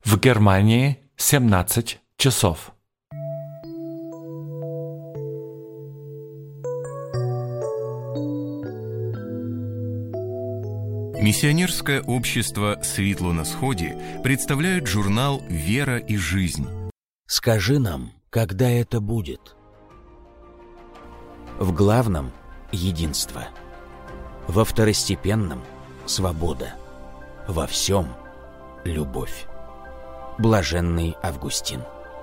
В Германии 17 часов. Миссионерское общество «Светло на сходе» представляет журнал «Вера и жизнь». Скажи нам, когда это будет? В главном – единство. Во второстепенном – свобода. Во всем – любовь. Блаженный Августин.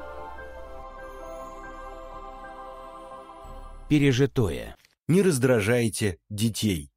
Пережитое. Не раздражайте детей.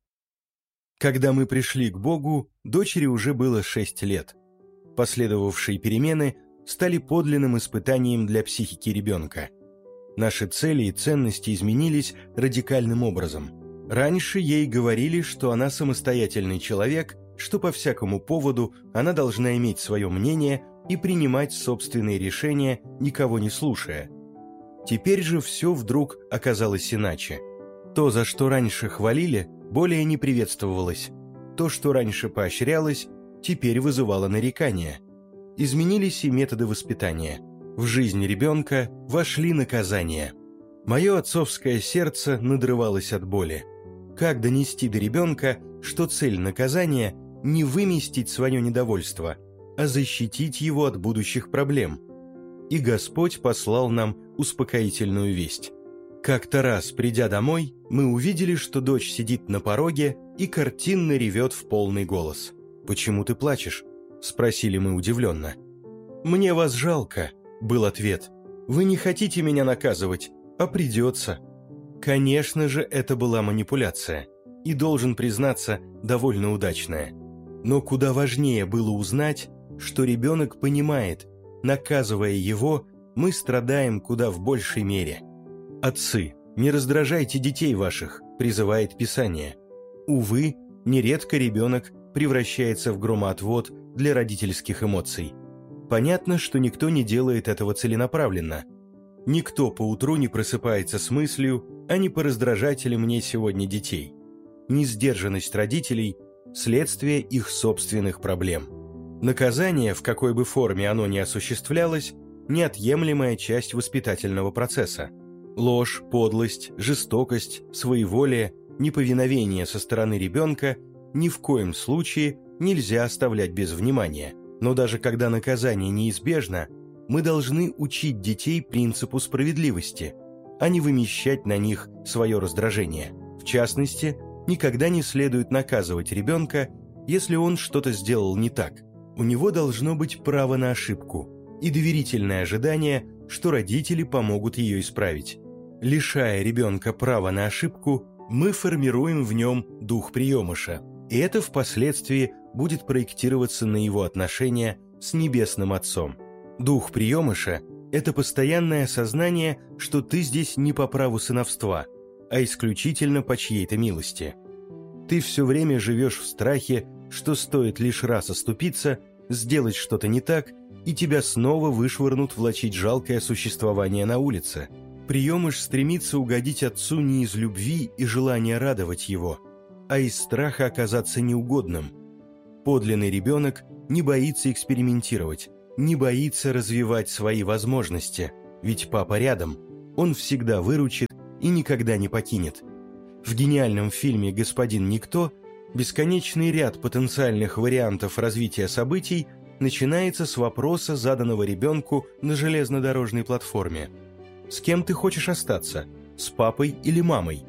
Когда мы пришли к Богу, дочери уже было 6 лет. Последовавшие перемены стали подлинным испытанием для психики ребенка. Наши цели и ценности изменились радикальным образом. Раньше ей говорили, что она самостоятельный человек, что по всякому поводу она должна иметь свое мнение и принимать собственные решения, никого не слушая. Теперь же все вдруг оказалось иначе. То, за что раньше хвалили, более не приветствовалось. То, что раньше поощрялось, теперь вызывало нарекания. Изменились и методы воспитания. В жизнь ребенка вошли наказания. Мое отцовское сердце надрывалось от боли. Как донести до ребенка, что цель наказания – не выместить свое недовольство, а защитить его от будущих проблем? И Господь послал нам успокоительную весть. Как-то раз, придя домой, мы увидели, что дочь сидит на пороге и картинно ревет в полный голос. «Почему ты плачешь?» – спросили мы удивленно. «Мне вас жалко», – был ответ. «Вы не хотите меня наказывать, а придется». Конечно же, это была манипуляция, и, должен признаться, довольно удачная. Но куда важнее было узнать, что ребенок понимает, наказывая его, мы страдаем куда в большей мере. «Отцы, не раздражайте детей ваших», – призывает Писание. Увы, нередко ребенок превращается в громоотвод для родительских эмоций. Понятно, что никто не делает этого целенаправленно. Никто поутру не просыпается с мыслью, а не пораздражать ли мне сегодня детей. Несдержанность родителей – следствие их собственных проблем. Наказание, в какой бы форме оно ни осуществлялось, неотъемлемая часть воспитательного процесса. Ложь, подлость, жестокость, своеволие, неповиновение со стороны ребенка ни в коем случае нельзя оставлять без внимания. Но даже когда наказание неизбежно, мы должны учить детей принципу справедливости, а не вымещать на них свое раздражение. В частности, никогда не следует наказывать ребенка, если он что-то сделал не так. У него должно быть право на ошибку и доверительное ожидание, что родители помогут ее исправить. Лишая ребенка права на ошибку, мы формируем в нем дух приемыша, и это впоследствии будет проектироваться на его отношения с Небесным Отцом. Дух приемыша – это постоянное осознание, что ты здесь не по праву сыновства, а исключительно по чьей-то милости. Ты все время живешь в страхе, что стоит лишь раз оступиться, сделать что-то не так, и тебя снова вышвырнут влачить жалкое существование на улице. Приемыш стремится угодить отцу не из любви и желания радовать его, а из страха оказаться неугодным. Подлинный ребенок не боится экспериментировать, не боится развивать свои возможности, ведь папа рядом, он всегда выручит и никогда не покинет. В гениальном фильме «Господин Никто» бесконечный ряд потенциальных вариантов развития событий начинается с вопроса, заданного ребенку на железнодорожной платформе. С кем ты хочешь остаться? С папой или мамой?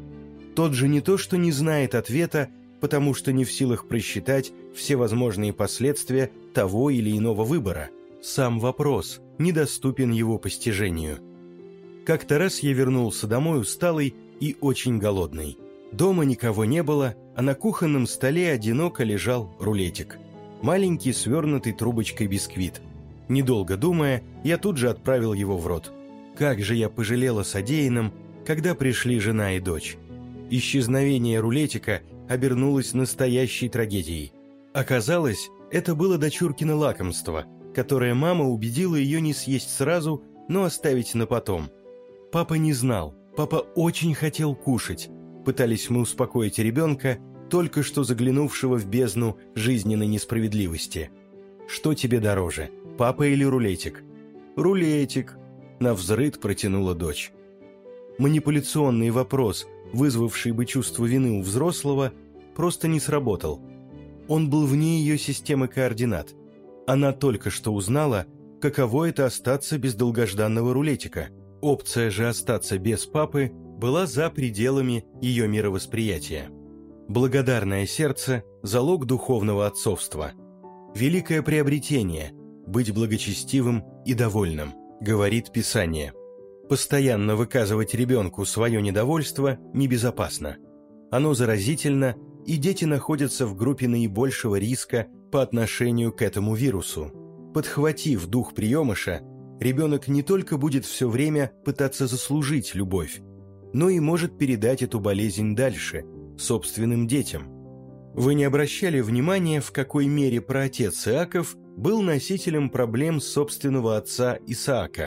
Тот же не то, что не знает ответа, потому что не в силах просчитать все возможные последствия того или иного выбора. Сам вопрос недоступен его постижению. Как-то раз я вернулся домой усталый и очень голодный. Дома никого не было, а на кухонном столе одиноко лежал рулетик. Маленький свернутый трубочкой бисквит. Недолго думая, я тут же отправил его в рот. Как же я пожалел о содеянном, когда пришли жена и дочь. Исчезновение рулетика обернулось настоящей трагедией. Оказалось, это было дочуркино лакомство, которое мама убедила ее не съесть сразу, но оставить на потом. Папа не знал, папа очень хотел кушать. Пытались мы успокоить ребенка, только что заглянувшего в бездну жизненной несправедливости. Что тебе дороже, Папа или рулетик? Рулетик, навзрыд протянула дочь. Манипуляционный вопрос, вызвавший бы чувство вины у взрослого, просто не сработал. Он был вне ее системы координат. Она только что узнала, каково это остаться без долгожданного рулетика. Опция же остаться без папы была за пределами ее мировосприятия. Благодарное сердце – залог духовного отцовства. Великое приобретение – быть благочестивым и довольным, говорит Писание. Постоянно выказывать ребенку свое недовольство небезопасно. Оно заразительно, и дети находятся в группе наибольшего риска по отношению к этому вирусу. Подхватив дух приемыша, ребенок не только будет все время пытаться заслужить любовь, но и может передать эту болезнь дальше, собственным детям. Вы не обращали внимания, в какой мере праотец Иаков был носителем проблем собственного отца Исаака?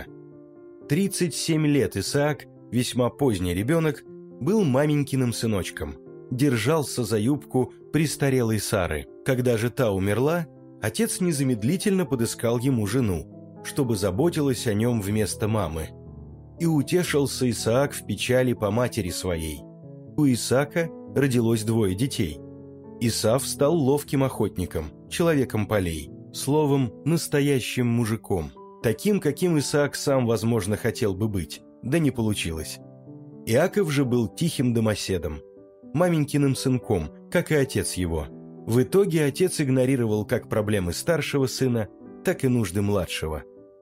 37 лет Исаак, весьма поздний ребенок, был маменькиным сыночком, держался за юбку престарелой Сары. Когда же та умерла, отец незамедлительно подыскал ему жену, чтобы заботилась о нем вместо мамы. И утешился Исаак в печали по матери своей. У Исаака родилось 2 детей. Исав стал ловким охотником, человеком полей, словом, настоящим мужиком, таким, каким Исаак сам, возможно, хотел бы быть, да не получилось. Иаков же был тихим домоседом, маменькиным сынком, как и отец его. В итоге отец игнорировал как проблемы старшего сына, так и нужды младшего.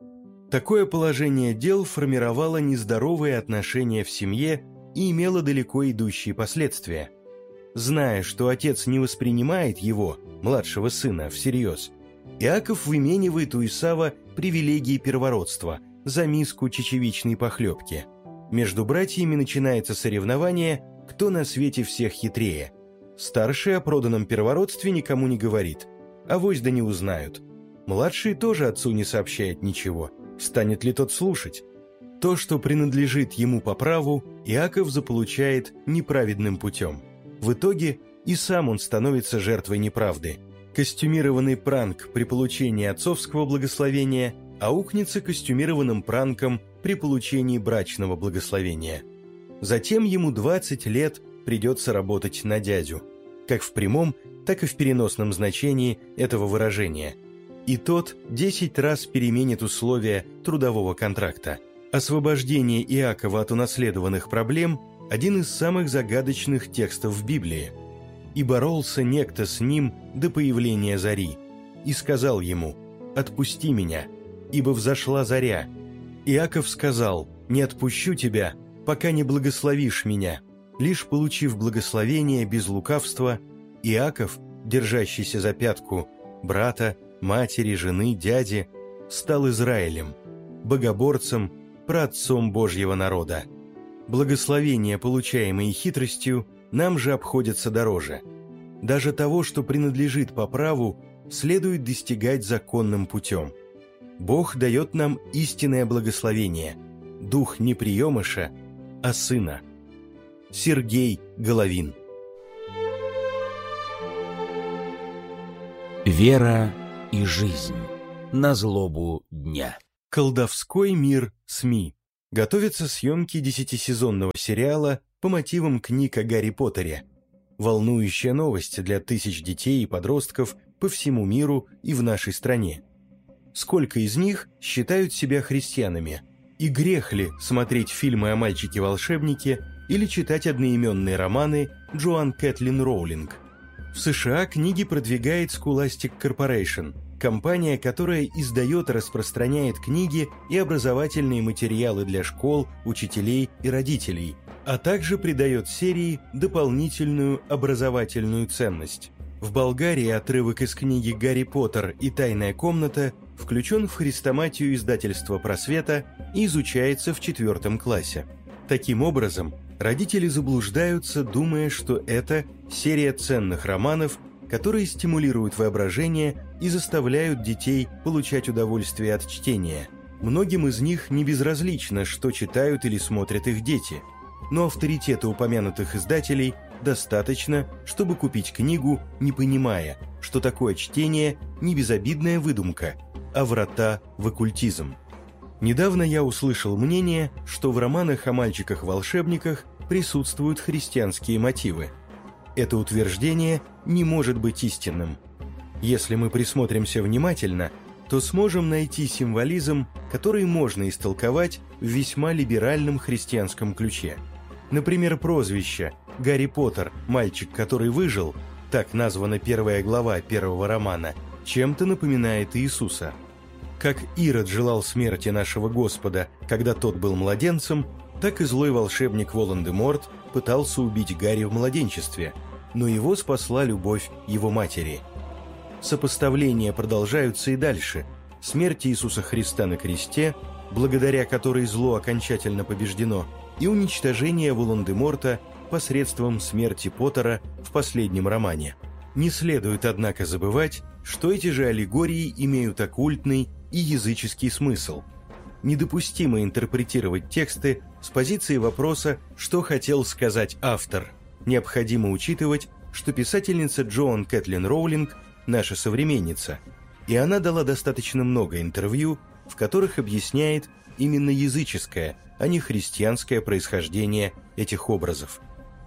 Такое положение дел формировало нездоровые отношения в семье и имело далеко идущие последствия. Зная, что отец не воспринимает его, младшего сына, всерьез, Иаков выменивает у Исава привилегии первородства за миску чечевичной похлебки. Между братьями начинается соревнование, кто на свете всех хитрее. Старший о проданном первородстве никому не говорит, авось да не узнают. Младший тоже отцу не сообщает ничего, станет ли тот слушать. То, что принадлежит ему по праву, Иаков заполучает неправедным путем. В итоге и сам он становится жертвой неправды. Костюмированный пранк при получении отцовского благословения аукнется костюмированным пранком при получении брачного благословения. Затем ему 20 лет придется работать на дядю, как в прямом, так и в переносном значении этого выражения. И тот 10 раз переменит условия трудового контракта. Освобождение Иакова от унаследованных проблем – один из самых загадочных текстов в Библии. «И боролся некто с ним до появления зари, и сказал ему: отпусти меня, ибо взошла заря. Иаков сказал: не отпущу тебя, пока не благословишь меня». Лишь получив благословение без лукавства, Иаков, держащийся за пятку брата, матери, жены, дяди, стал Израилем, богоборцем, праотцом Божьего народа. Благословения, получаемые хитростью, нам же обходятся дороже. Даже того, что принадлежит по праву, следует достигать законным путем. Бог дает нам истинное благословение, дух не приемыша, а сына. Сергей Головин. Вера и жизнь на злобу дня. Колдовской мир СМИ. Готовятся съемки 10-сезонного сериала по мотивам книг о Гарри Поттере. Волнующая новость для тысяч детей и подростков по всему миру и в нашей стране. Сколько из них считают себя христианами? И грех ли смотреть фильмы о мальчике-волшебнике или читать одноименные романы Джоан Кэтлин Роулинг? В США книги продвигает Scholastic Corporation, компания, которая издает и распространяет книги и образовательные материалы для школ, учителей и родителей, а также придает серии дополнительную образовательную ценность. В Болгарии отрывок из книги «Гарри Поттер и тайная комната» включен в хрестоматию издательства «Просвета» и изучается в 4 классе. Таким образом, родители заблуждаются, думая, что это серия ценных романов, которые стимулируют воображение и заставляют детей получать удовольствие от чтения. Многим из них не безразлично, что читают или смотрят их дети, но авторитета упомянутых издателей достаточно, чтобы купить книгу, не понимая, что такое чтение не безобидная выдумка, а врата в оккультизм. Недавно я услышал мнение, что в романах о мальчиках-волшебниках присутствуют христианские мотивы. Это утверждение не может быть истинным. Если мы присмотримся внимательно, то сможем найти символизм, который можно истолковать в весьма либеральном христианском ключе. Например, прозвище «Гарри Поттер. Мальчик, который выжил», так названа первая глава первого романа, чем-то напоминает Иисуса. Как Ирод желал смерти нашего Господа, когда тот был младенцем, так и злой волшебник Волан-де-Морт пытался убить Гарри в младенчестве, но его спасла любовь его матери. Сопоставления продолжаются и дальше. Смерть Иисуса Христа на кресте, благодаря которой зло окончательно побеждено, и уничтожение Волан-де-Морта посредством смерти Поттера в последнем романе. Не следует, однако, забывать, что эти же аллегории имеют оккультный и языческий смысл. Недопустимо интерпретировать тексты с позиции вопроса, что хотел сказать автор. Необходимо учитывать, что писательница Джоан Кэтлин Роулинг – наша современница, и она дала достаточно много интервью, в которых объясняет именно языческое, а не христианское происхождение этих образов.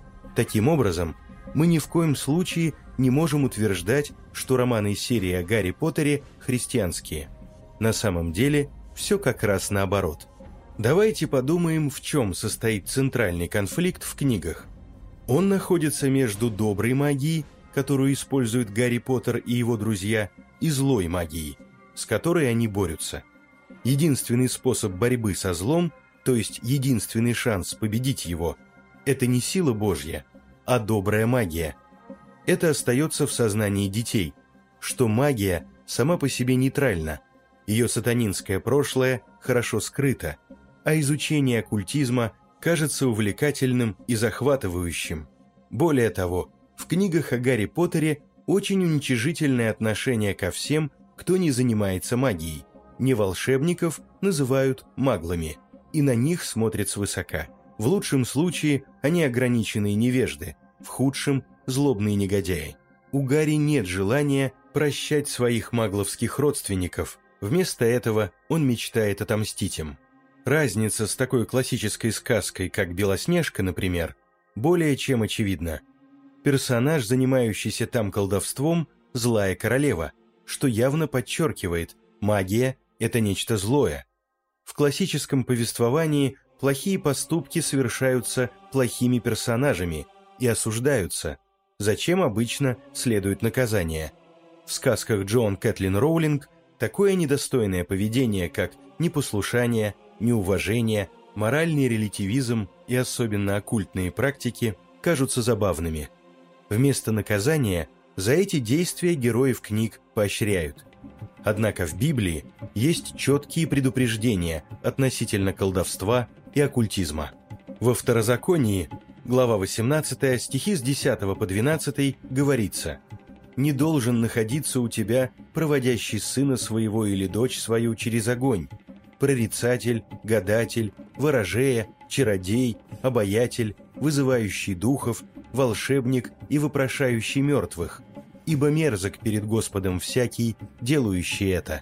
Таким образом, мы ни в коем случае не можем утверждать, что романы серии о Гарри Поттере христианские. На самом деле, все как раз наоборот. Давайте подумаем, в чем состоит центральный конфликт в книгах. Он находится между доброй магией, которую используют Гарри Поттер и его друзья, и злой магией, с которой они борются. Единственный способ борьбы со злом, то есть единственный шанс победить его, это не сила Божья, а добрая магия. Это остается в сознании детей, что магия сама по себе нейтральна, ее сатанинское прошлое хорошо скрыто, а изучение оккультизма кажется увлекательным и захватывающим. Более того, в книгах о Гарри Поттере очень уничижительное отношение ко всем, кто не занимается магией. Неволшебников называют маглами, и на них смотрят свысока. В лучшем случае они ограниченные невежды, в худшем – злобные негодяи. У Гарри нет желания прощать своих магловских родственников, вместо этого он мечтает отомстить им. Разница с такой классической сказкой, как «Белоснежка», например, более чем очевидна. Персонаж, занимающийся там колдовством, злая королева, что явно подчеркивает, магия – это нечто злое. В классическом повествовании плохие поступки совершаются плохими персонажами и осуждаются, зачем обычно следует наказание. В сказках Джоан Кэтлин Роулинг такое недостойное поведение, как непослушание, неуважение, моральный релятивизм и особенно оккультные практики кажутся забавными. Вместо наказания за эти действия героев книг поощряют. Однако в Библии есть четкие предупреждения относительно колдовства и оккультизма. Во Второзаконии, глава 18, стихи с 10 по 12 говорится: «Не должен находиться у тебя проводящий сына своего или дочь свою через огонь, прорицатель, гадатель, ворожея, чародей, обаятель, вызывающий духов, волшебник и вопрошающий мертвых, ибо мерзок перед Господом всякий, делающий это.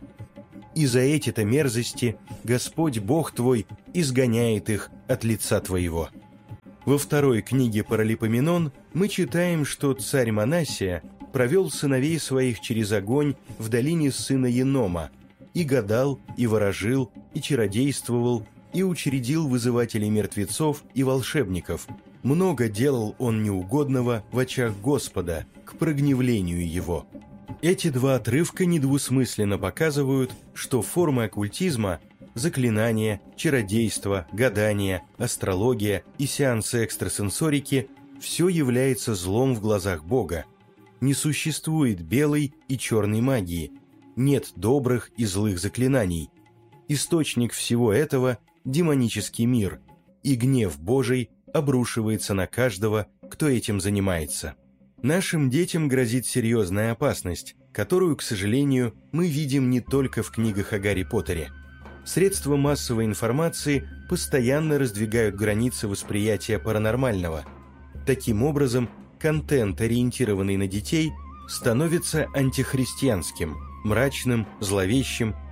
И за эти-то мерзости Господь Бог твой изгоняет их от лица твоего». Во второй книге Паралипоменон мы читаем, что царь Манассия провел сыновей своих через огонь в долине сына Енома, и гадал, и ворожил, и чародействовал, и учредил вызывателей мертвецов и волшебников. Много делал он неугодного в очах Господа, к прогневлению его. Эти два отрывка недвусмысленно показывают, что формы оккультизма – заклинания, чародейство, гадание, астрология и сеансы экстрасенсорики – все является злом в глазах Бога. Не существует белой и черной магии, нет добрых и злых заклинаний. Источник всего этого – демонический мир, и гнев Божий обрушивается на каждого, кто этим занимается. Нашим детям грозит серьезная опасность, которую, к сожалению, мы видим не только в книгах о Гарри Поттере. Средства массовой информации постоянно раздвигают границы восприятия паранормального. Таким образом, контент, ориентированный на детей, становится антихристианским, мрачным, зловещим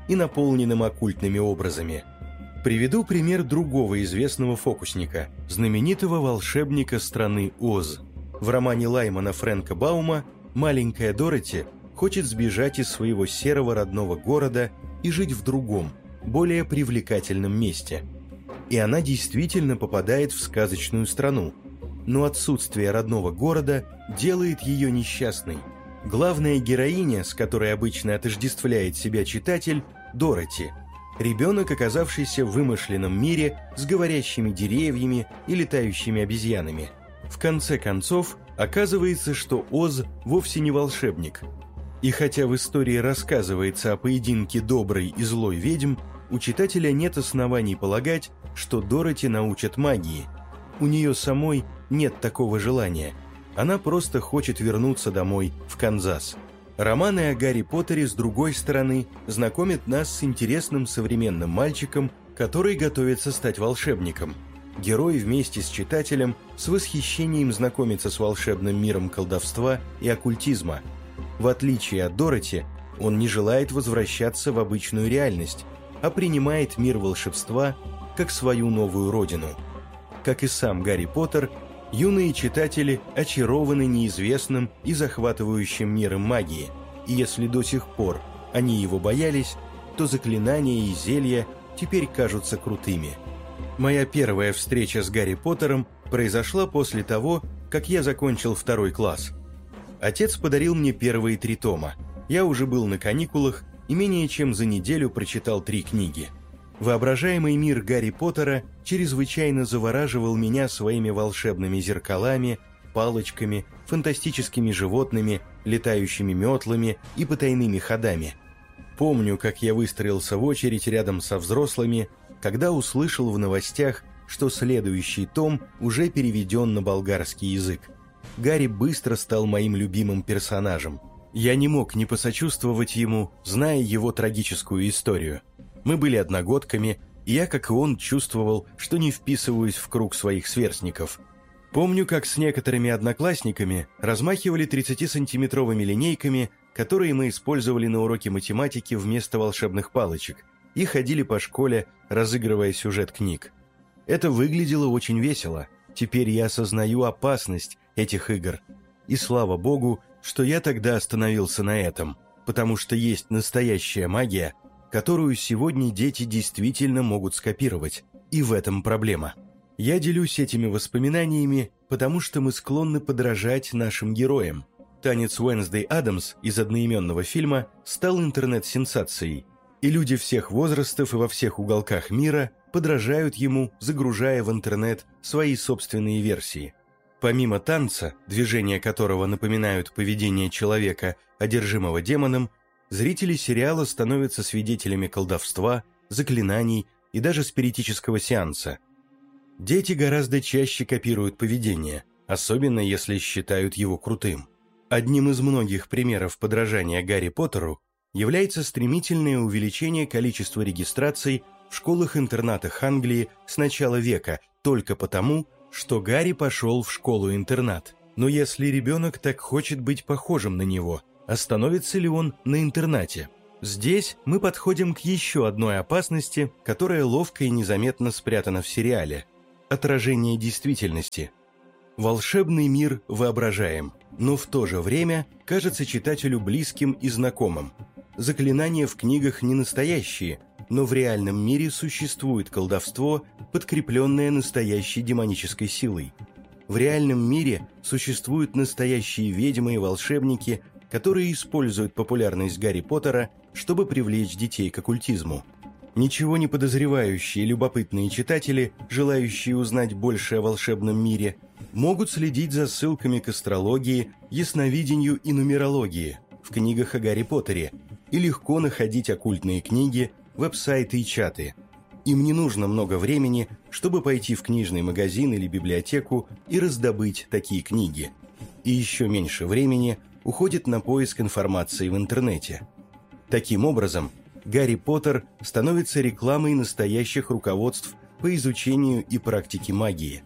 и наполненным оккультными образами. Приведу пример другого известного фокусника, знаменитого волшебника страны Оз. В романе Лаймана Фрэнка Баума маленькая Дороти хочет сбежать из своего серого родного города и жить в другом, более привлекательном месте. И она действительно попадает в сказочную страну, но отсутствие родного города делает ее несчастной. Главная героиня, с которой обычно отождествляет себя читатель, Дороти. Ребенок, оказавшийся в вымышленном мире с говорящими деревьями и летающими обезьянами. В конце концов, оказывается, что Оз вовсе не волшебник. И хотя в истории рассказывается о поединке доброй и злой ведьм, у читателя нет оснований полагать, что Дороти научат магии. У нее самой нет такого желания. Она просто хочет вернуться домой, в Канзас. Романы о Гарри Поттере, с другой стороны, знакомят нас с интересным современным мальчиком, который готовится стать волшебником. Герой вместе с читателем с восхищением знакомится с волшебным миром колдовства и оккультизма. В отличие от Дороти, он не желает возвращаться в обычную реальность, а принимает мир волшебства как свою новую родину. Как и сам Гарри Поттер, юные читатели очарованы неизвестным и захватывающим миром магии, и если до сих пор они его боялись, то заклинания и зелья теперь кажутся крутыми. Моя первая встреча с Гарри Поттером произошла после того, как я закончил 2 класс. Отец подарил мне первые 3 тома. Я уже был на каникулах и менее чем за неделю прочитал 3 книги. Воображаемый мир Гарри Поттера чрезвычайно завораживал меня своими волшебными зеркалами, палочками, фантастическими животными, летающими метлами и потайными ходами. Помню, как я выстроился в очередь рядом со взрослыми, когда услышал в новостях, что следующий том уже переведен на болгарский язык. Гарри быстро стал моим любимым персонажем. Я не мог не посочувствовать ему, зная его трагическую историю. Мы были одногодками, и я, как и он, чувствовал, что не вписываюсь в круг своих сверстников. Помню, как с некоторыми одноклассниками размахивали 30-сантиметровыми линейками, которые мы использовали на уроке математики вместо волшебных палочек, и ходили по школе, разыгрывая сюжет книг. Это выглядело очень весело. Теперь я осознаю опасность этих игр. И слава богу, что я тогда остановился на этом, потому что есть настоящая магия, которую сегодня дети действительно могут скопировать, и в этом проблема. Я делюсь этими воспоминаниями, потому что мы склонны подражать нашим героям. Танец Уэнсдей Адамс из одноименного фильма стал интернет-сенсацией, и люди всех возрастов и во всех уголках мира подражают ему, загружая в интернет свои собственные версии. Помимо танца, движения которого напоминают поведение человека, одержимого демоном, зрители сериала становятся свидетелями колдовства, заклинаний и даже спиритического сеанса. Дети гораздо чаще копируют поведение, особенно если считают его крутым. Одним из многих примеров подражания Гарри Поттеру является стремительное увеличение количества регистраций в школах-интернатах Англии с начала века только потому, что Гарри пошел в школу-интернат. Но если ребенок так хочет быть похожим на него, остановится ли он на интернате? Здесь мы подходим к еще одной опасности, которая ловко и незаметно спрятана в сериале – отражение действительности. Волшебный мир воображаем, но в то же время кажется читателю близким и знакомым. Заклинания в книгах не настоящие, но в реальном мире существует колдовство, подкрепленное настоящей демонической силой. В реальном мире существуют настоящие ведьмы и волшебники, которые используют популярность Гарри Поттера, чтобы привлечь детей к оккультизму. Ничего не подозревающие любопытные читатели, желающие узнать больше о волшебном мире, могут следить за ссылками к астрологии, ясновидению и нумерологии в книгах о Гарри Поттере и легко находить оккультные книги, веб-сайты и чаты. Им не нужно много времени, чтобы пойти в книжный магазин или библиотеку и раздобыть такие книги. И еще меньше времени уходит на поиск информации в интернете. Таким образом, Гарри Поттер становится рекламой настоящих руководств по изучению и практике магии.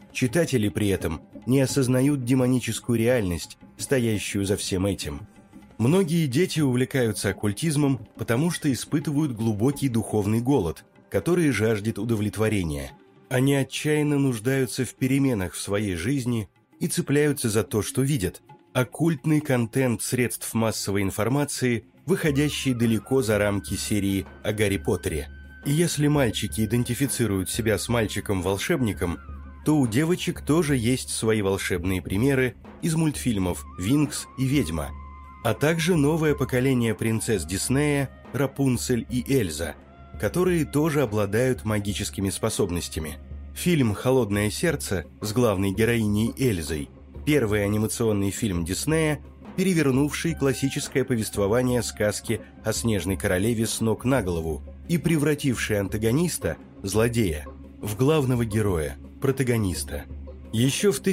Читатели при этом не осознают демоническую реальность, стоящую за всем этим. Многие дети увлекаются оккультизмом, потому что испытывают глубокий духовный голод, который жаждет удовлетворения. Они отчаянно нуждаются в переменах в своей жизни и цепляются за то, что видят. Оккультный контент средств массовой информации, выходящий далеко за рамки серии о Гарри Поттере. И если мальчики идентифицируют себя с мальчиком-волшебником, то у девочек тоже есть свои волшебные примеры из мультфильмов «Винкс» и «Ведьма», а также новое поколение принцесс Диснея Рапунцель и Эльза, которые тоже обладают магическими способностями. Фильм «Холодное сердце» с главной героиней Эльзой – первый анимационный фильм Диснея, перевернувший классическое повествование сказки о Снежной королеве с ног на голову и превративший антагониста, злодея, в главного героя, протагониста. Еще в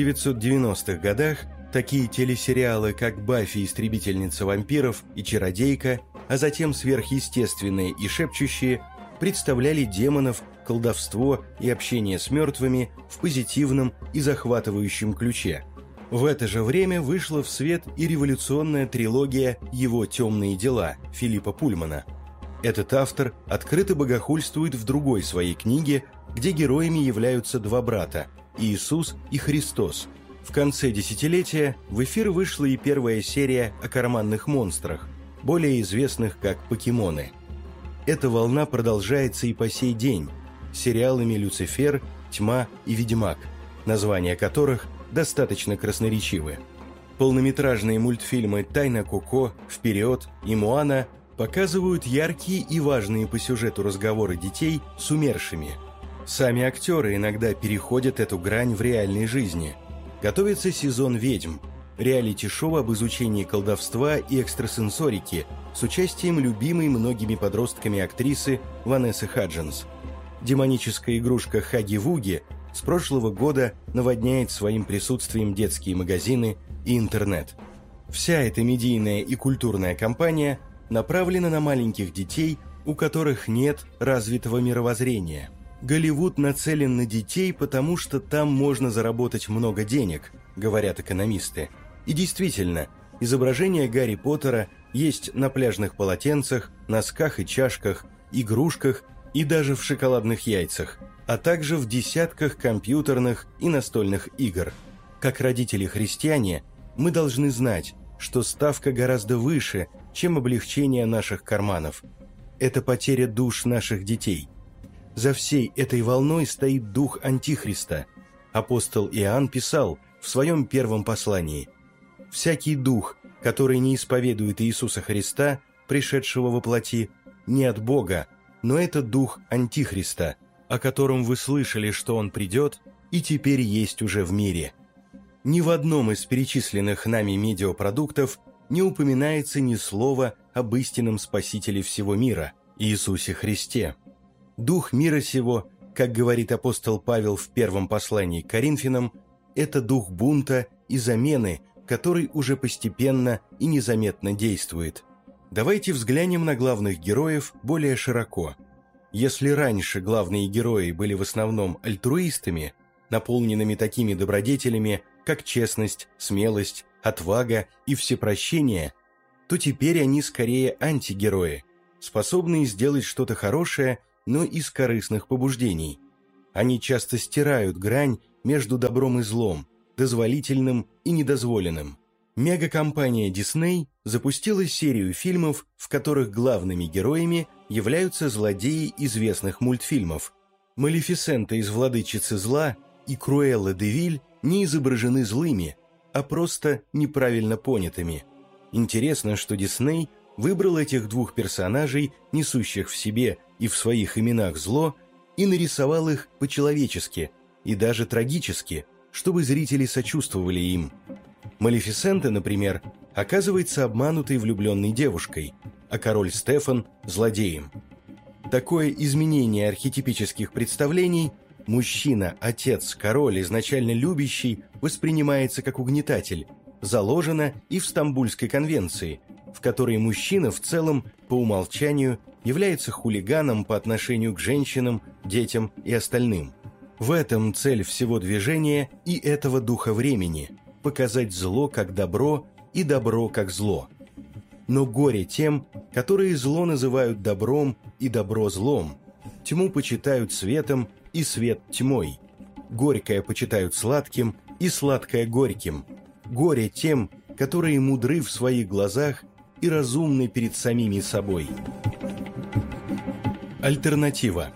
1990-х годах такие телесериалы, как «Баффи. Истребительница вампиров» и «Чародейка», а затем «Сверхъестественные» и «Шепчущие» представляли демонов, колдовство и общение с мертвыми в позитивном и захватывающем ключе. В это же время вышла в свет и революционная трилогия «Его темные дела» Филиппа Пульмана. Этот автор открыто богохульствует в другой своей книге, где героями являются два брата – Иисус и Христос. В конце десятилетия в эфир вышла и первая серия о карманных монстрах, более известных как покемоны. Эта волна продолжается и по сей день сериалами «Люцифер», «Тьма» и «Ведьмак», названия которых достаточно красноречивы. Полнометражные мультфильмы «Тайна Коко», «Вперед» и «Моана» показывают яркие и важные по сюжету разговоры детей с умершими. Сами актеры иногда переходят эту грань в реальной жизни. Готовится сезон «Ведьм», реалити-шоу об изучении колдовства и экстрасенсорики с участием любимой многими подростками актрисы Ванессы Хадженс. Демоническая игрушка Хаги-Вуги с прошлого года наводняет своим присутствием детские магазины и интернет. Вся эта медийная и культурная кампания направлена на маленьких детей, у которых нет развитого мировоззрения. Голливуд нацелен на детей, потому что там можно заработать много денег, говорят экономисты. И действительно, изображения Гарри Поттера есть на пляжных полотенцах, носках и чашках, игрушках и даже в шоколадных яйцах, а также в десятках компьютерных и настольных игр. Как родители-христиане, мы должны знать, что ставка гораздо выше, чем облегчение наших карманов. Это потеря душ наших детей. За всей этой волной стоит дух Антихриста. Апостол Иоанн писал в своем первом послании: «Всякий дух, который не исповедует Иисуса Христа, пришедшего во плоти, не от Бога, но это дух Антихриста, о котором вы слышали, что он придет и теперь есть уже в мире». Ни в одном из перечисленных нами медиапродуктов не упоминается ни слова об истинном Спасителе всего мира, Иисусе Христе. Дух мира сего, как говорит апостол Павел в первом послании к Коринфянам, это дух бунта и замены, который уже постепенно и незаметно действует. Давайте взглянем на главных героев более широко. Если раньше главные герои были в основном альтруистами, наполненными такими добродетелями, как честность, смелость, отвага и всепрощение, то теперь они скорее антигерои, способные сделать что-то хорошее, но из корыстных побуждений. Они часто стирают грань между добром и злом, дозволительным и недозволенным. Мегакомпания Disney запустила серию фильмов, в которых главными героями являются злодеи известных мультфильмов. Малефисента из «Владычицы зла» и Круэлла де Виль не изображены злыми, а просто неправильно понятыми. Интересно, что Дисней выбрал этих двух персонажей, несущих в себе и в своих именах зло, и нарисовал их по-человечески и даже трагически, чтобы зрители сочувствовали им. Малефисента, например, оказывается обманутой влюбленной девушкой, а король Стефан – злодеем. Такое изменение архетипических представлений – мужчина, отец, король, изначально любящий, воспринимается как угнетатель, заложено и в Стамбульской конвенции, в которой мужчина в целом, по умолчанию, является хулиганом по отношению к женщинам, детям и остальным. В этом цель всего движения и этого духа времени – показать зло как добро и добро как зло. Но горе тем, которые зло называют добром и добро злом, тьму почитают светом и свет тьмой, горькое почитают сладким и сладкое горьким. Горе тем, которые мудры в своих глазах и разумны перед самими собой. Альтернатива.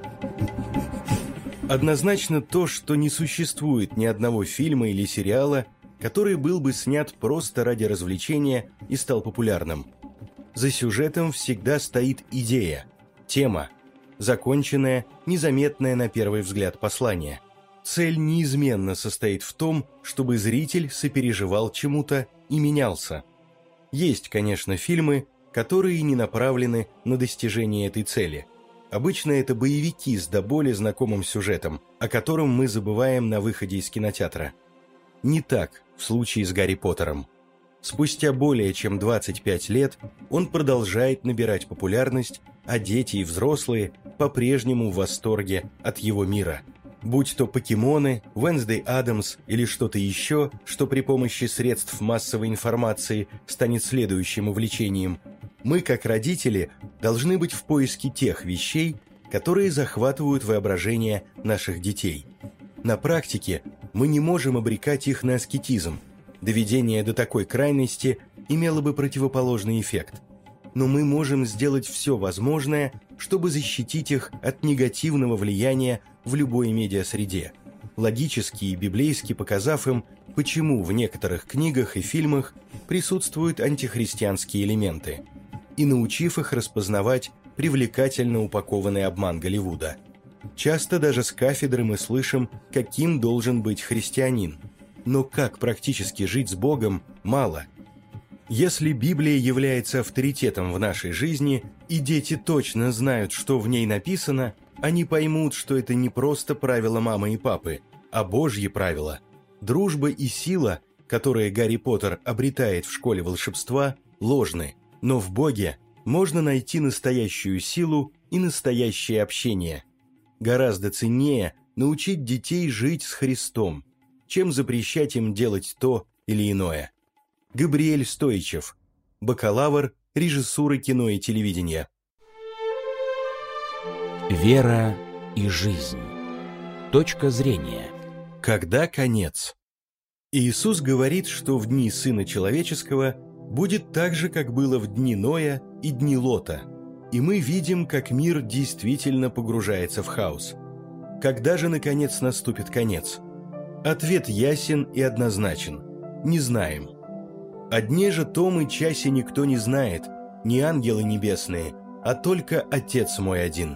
Однозначно то, что не существует ни одного фильма или сериала, который был бы снят просто ради развлечения и стал популярным. За сюжетом всегда стоит идея, тема, законченное, незаметное на первый взгляд послание. Цель неизменно состоит в том, чтобы зритель сопереживал чему-то и менялся. Есть, конечно, фильмы, которые не направлены на достижение этой цели. Обычно это боевики с до боли знакомым сюжетом, о котором мы забываем на выходе из кинотеатра. Не так в случае с Гарри Поттером. Спустя более чем 25 лет он продолжает набирать популярность, а дети и взрослые по-прежнему в восторге от его мира. Будь то покемоны, Уэнсдей Адамс или что-то еще, что при помощи средств массовой информации станет следующим увлечением, мы, как родители, должны быть в поиске тех вещей, которые захватывают воображение наших детей. На практике мы не можем обрекать их на аскетизм. Доведение до такой крайности имело бы противоположный эффект. Но мы можем сделать все возможное, чтобы защитить их от негативного влияния в любой медиасреде, логически и библейски показав им, почему в некоторых книгах и фильмах присутствуют антихристианские элементы, и научив их распознавать привлекательно упакованный обман Голливуда. Часто даже с кафедры мы слышим, каким должен быть христианин. Но как практически жить с Богом, мало. Если Библия является авторитетом в нашей жизни, и дети точно знают, что в ней написано, они поймут, что это не просто правила мамы и папы, а Божьи правила. Дружба и сила, которые Гарри Поттер обретает в школе волшебства, ложны. Но в Боге можно найти настоящую силу и настоящее общение. Гораздо ценнее научить детей жить с Христом, чем запрещать им делать то или иное. Габриэль Стоичев, бакалавр режиссуры кино и телевидения. Вера и жизнь. Точка зрения. Когда конец? Иисус говорит, что в дни Сына Человеческого будет так же, как было в дни Ноя и дни Лота, и мы видим, как мир действительно погружается в хаос. Когда же, наконец, наступит конец? Ответ ясен и однозначен. Не знаем. О дне же том и часе никто не знает, не ангелы небесные, а только Отец мой один.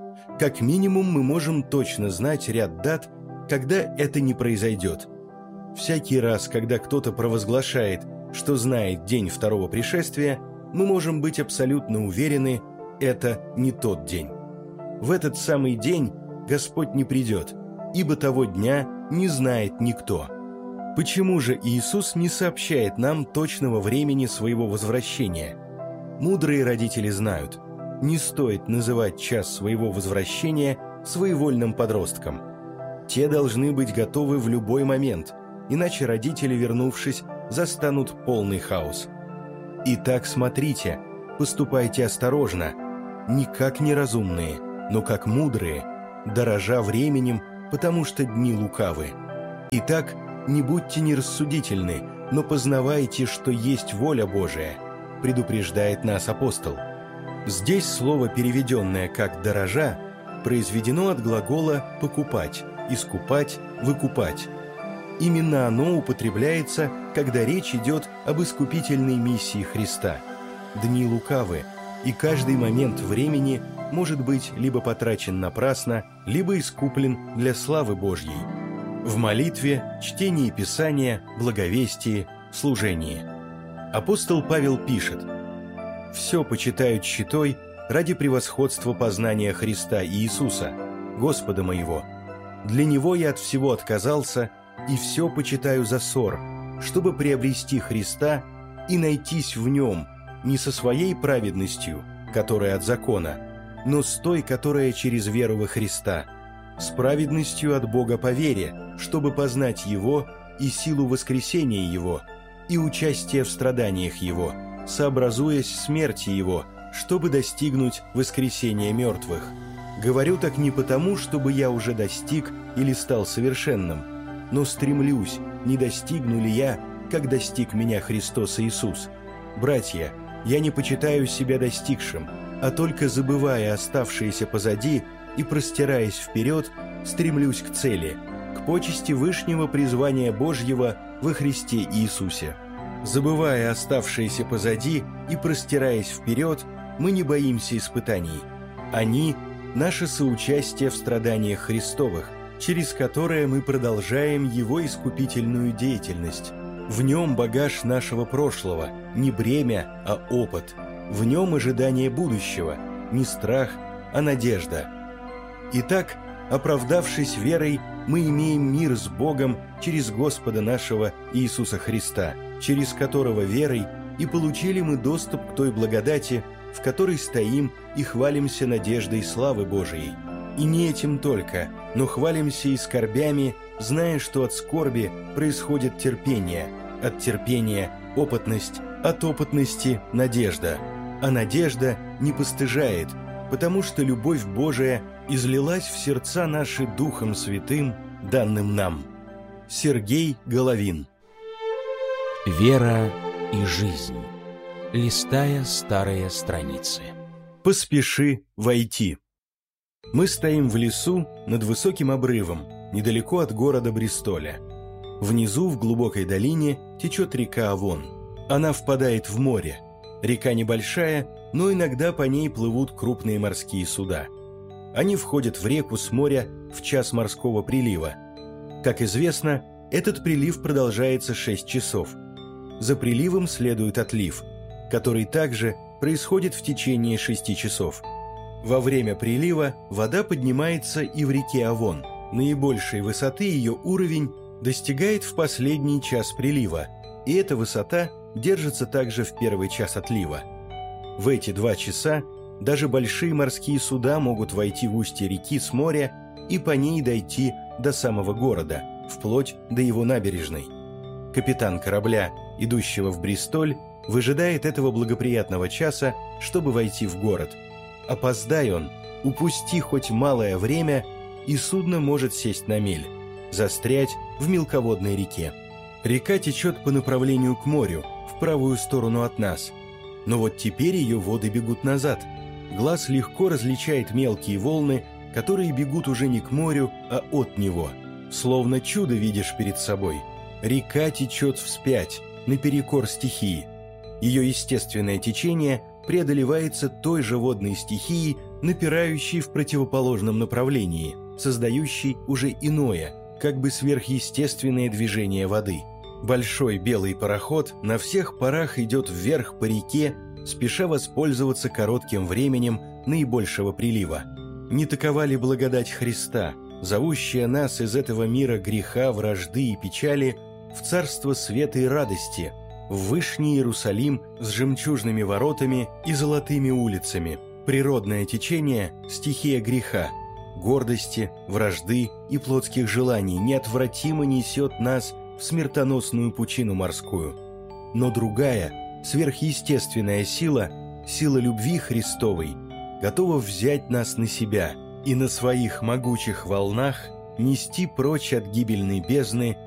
Как минимум мы можем точно знать ряд дат, когда это не произойдет. Всякий раз, когда кто-то провозглашает, что знает день второго пришествия, мы можем быть абсолютно уверены, это не тот день. В этот самый день Господь не придет, ибо того дня не знает никто. Почему же Иисус не сообщает нам точного времени своего возвращения? Мудрые родители знают, не стоит называть час своего возвращения своевольным подростком. Те должны быть готовы в любой момент, иначе родители, вернувшись, застанут полный хаос. Итак, смотрите, поступайте осторожно, не как неразумные, но как мудрые, дорожа временем, потому что дни лукавы. Итак, не будьте нерассудительны, но познавайте, что есть воля Божия, предупреждает нас апостол. Здесь слово, переведенное как «дорожа», произведено от глагола «покупать», «искупать», «выкупать». Именно оно употребляется, когда речь идет об искупительной миссии Христа. Дни лукавы, и каждый момент времени может быть либо потрачен напрасно, либо искуплен для славы Божьей. В молитве, чтении Писания, благовестии, служении. Апостол Павел пишет: «Все почитают щитой ради превосходства познания Христа и Иисуса, Господа моего. Для Него я от всего отказался, и все почитаю за ссор, чтобы приобрести Христа и найтись в Нем, не со своей праведностью, которая от закона, но с той, которая через веру во Христа, с праведностью от Бога по вере, чтобы познать Его и силу воскресения Его, и участие в страданиях Его, сообразуясь смерти Его, чтобы достигнуть воскресения мертвых. Говорю так не потому, чтобы я уже достиг или стал совершенным, но стремлюсь, не достигну ли я, как достиг меня Христос Иисус. Братья, я не почитаю себя достигшим, а только забывая оставшееся позади и простираясь вперед, стремлюсь к цели, к почести вышнего призвания Божьего во Христе Иисусе. Забывая оставшееся позади и простираясь вперед, мы не боимся испытаний. Они – наше соучастие в страданиях Христовых, через которое мы продолжаем Его искупительную деятельность. В нем багаж нашего прошлого, не бремя, а опыт. В нем ожидание будущего, не страх, а надежда. Итак, оправдавшись верой, мы имеем мир с Богом через Господа нашего Иисуса Христа, через которого верой и получили мы доступ к той благодати, в которой стоим и хвалимся надеждой славы Божией. И не этим только, но хвалимся и скорбями, зная, что от скорби происходит терпение, от терпения – опытность, от опытности – надежда. А надежда не постыжает, потому что любовь Божия излилась в сердца наши Духом Святым, данным нам. Сергей Головин. Вера и жизнь. Листая старые страницы. Поспеши войти. Мы стоим в лесу над высоким обрывом, недалеко от города Бристоля. Внизу, в глубокой долине, течет река Авон. Она впадает в море. Река небольшая, но иногда по ней плывут крупные морские суда. Они входят в реку с моря в час морского прилива. Как известно, этот прилив продолжается 6 часов. За приливом следует отлив, который также происходит в течение 6 часов. Во время прилива вода поднимается и в реке Авон. Наибольшей высоты ее уровень достигает в последний час прилива, и эта высота держится также в первый час отлива. В эти 2 часа даже большие морские суда могут войти в устье реки с моря и по ней дойти до самого города, вплоть до его набережной. Капитан корабля, идущего в Бристоль, выжидает этого благоприятного часа, чтобы войти в город. Опоздай он, упусти хоть малое время, и судно может сесть на мель, застрять в мелководной реке. Река течет по направлению к морю, в правую сторону от нас. Но вот теперь ее воды бегут назад. Глаз легко различает мелкие волны, которые бегут уже не к морю, а от него. Словно чудо видишь перед собой. Река течет вспять, наперекор стихии. Ее естественное течение преодолевается той же водной стихией, напирающей в противоположном направлении, создающей уже иное, как бы сверхъестественное движение воды. Большой белый пароход на всех парах идет вверх по реке, спеша воспользоваться коротким временем наибольшего прилива. Не такова ли благодать Христа, зовущая нас из этого мира греха, вражды и печали в царство света и радости, в Вышний Иерусалим с жемчужными воротами и золотыми улицами? Природное течение – стихия греха, гордости, вражды и плотских желаний неотвратимо несет нас в смертоносную пучину морскую. Но другая, сверхъестественная сила, сила любви Христовой, готова взять нас на себя и на своих могучих волнах нести прочь от гибельной бездны